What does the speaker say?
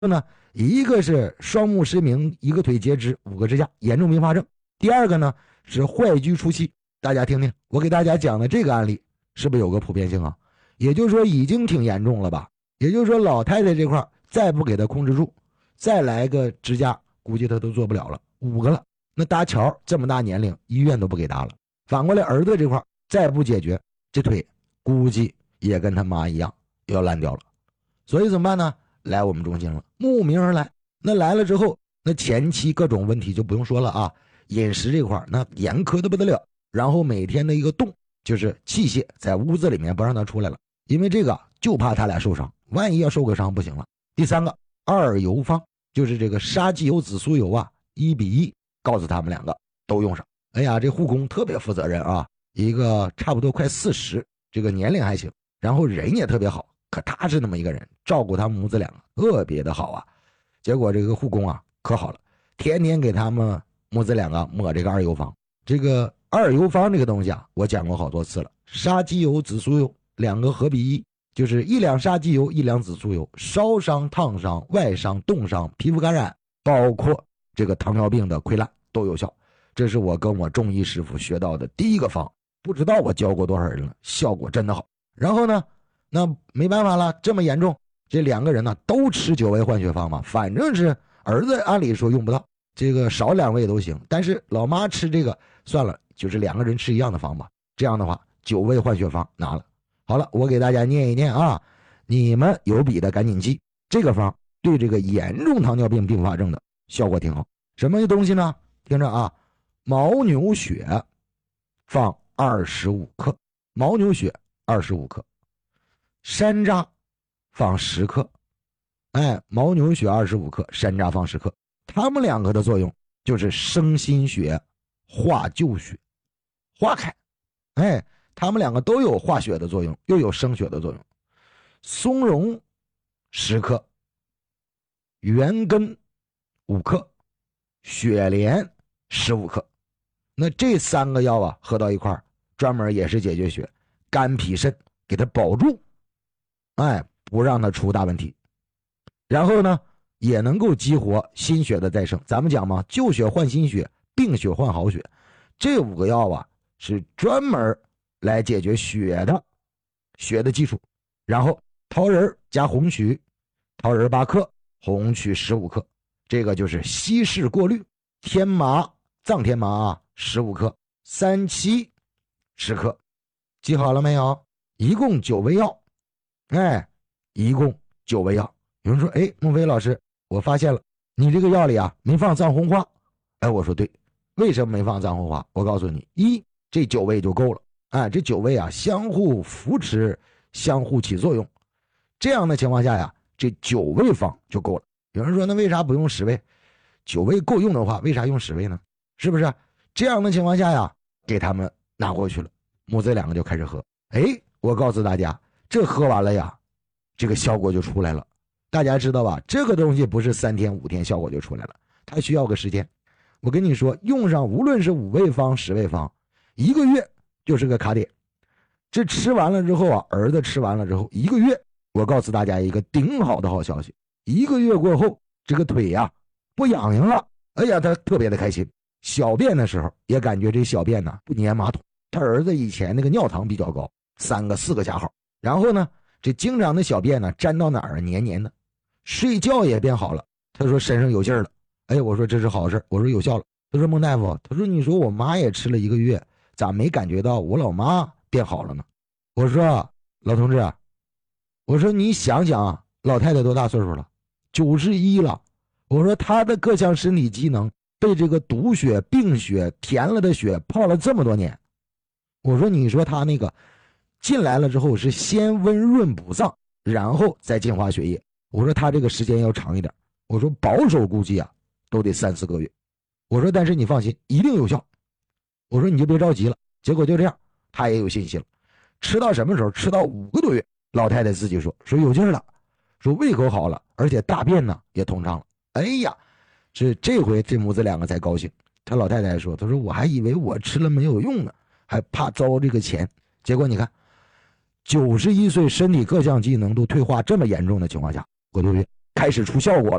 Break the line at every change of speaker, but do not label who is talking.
呢，一个是双目失明，一个腿截肢，5个支架，严重并发症。第二个呢是坏疽初期。大家听听我给大家讲的这个案例是不是有个普遍性啊？也就是说已经挺严重了吧？也就是说老太太这块再不给她控制住，再来个支架，估计她都做不了了，5个了。那搭桥这么大年龄，医院都不给搭了。反过来儿子这块再不解决，这腿估计也跟他妈一样要烂掉了。所以怎么办呢？来我们中心了，慕名而来。那来了之后，那前期各种问题就不用说了啊，饮食这块那严苛的不得了，然后每天的一个动就是器械在屋子里面不让他出来了，因为这个就怕他俩受伤，万一要受个伤不行了。第三个2油方，就是这个沙棘油、紫苏油啊，1比1，告诉他们2个都用上。哎呀，这护工特别负责任啊，一个差不多快40，这个年龄还行，然后人也特别好，可踏实那么一个人，照顾他们母子2个特别的好啊。结果这个护工啊可好了，天天给他们母子2个抹这个2油方。这个2油方这个东西啊，我讲过好多次了，沙棘油、紫苏油2个合比1，就是1两沙棘油，1两紫苏油，烧伤、烫伤、外伤、冻伤、皮肤感染，包括这个糖尿病的溃烂都有效。这是我跟我中医师傅学到的第一个方，不知道我教过多少人了，效果真的好。然后呢，那没办法了，这么严重，这2个人呢都吃9味换血方嘛，反正是儿子按理说用不到，这个少2味都行，但是老妈吃这个算了，就是2个人吃一样的方吧。这样的话9味换血方拿了。好了，我给大家念一念啊，你们有笔的赶紧记。这个方对这个严重糖尿病并发症的效果挺好。什么东西呢？听着啊，牦牛血放25克，牦牛血25克，山楂放10克。牦牛血25克，山楂放10克。它们2个的作用就是生新血、化旧血，化开。它们2个都有化血的作用，又有生血的作用。松茸10克，元根5克，雪莲15克。那这3个药啊合到一块儿，专门也是解决血、肝脾肾，给它保住，不让它出大问题。然后呢也能够激活心血的再生。咱们讲嘛，旧血换新血，病血换好血。这5个药啊是专门来解决血的基础。然后桃仁加红曲，桃仁8克，红曲15克，这个就是稀释过滤。天麻、藏天麻啊15克，三七10克。记好了没有？一共9味药。一共9味药。有人说，孟非老师，我发现了你这个药里啊没放藏红花。我说对，为什么没放藏红花？我告诉你，这9味就够了。这9味啊相互扶持，相互起作用。这样的情况下呀，这9味方就够了。有人说，那为啥不用10味？9味够用的话，为啥用10味呢？是不是？这样的情况下呀，给他们拿过去了，母子2个就开始喝。我告诉大家，这喝完了呀，这个效果就出来了。大家知道吧？这个东西不是3天5天效果就出来了，它需要个时间。我跟你说，用上无论是5味方、10味方，1个月就是个卡点。这吃完了之后啊，儿子吃完了之后1个月，我告诉大家一个顶好的好消息，1个月过后，这个腿呀不痒痒了。他特别的开心。小便的时候也感觉这小便呢不粘马桶。他儿子以前那个尿糖比较高，3个4个加号，然后呢这经常的小便呢粘到哪儿黏黏的。睡觉也变好了，他说身上有劲儿了。我说这是好事，我说有效了。他说孟大夫，他说你说我妈也吃了1个月，咋没感觉到我老妈变好了呢？我说老同志，我说你想想，老太太多大岁数了？91了。我说她的各项身体机能被这个毒血、病血、甜了的血泡了这么多年。我说你说她那个进来了之后是先温润补脏，然后再净化血液。我说他这个时间要长一点，我说保守估计啊都得3、4个月。我说但是你放心，一定有效。我说你就别着急了。结果就这样，他也有信心了。吃到什么时候？吃到5个多月，老太太自己说有劲儿了，说胃口好了，而且大便呢也通畅了。这回这母子2个才高兴。他老太太说，他说我还以为我吃了没有用呢，还怕遭这个钱。结果你看，91岁身体各项机能都退化这么严重的情况下，5个多月开始出效果了。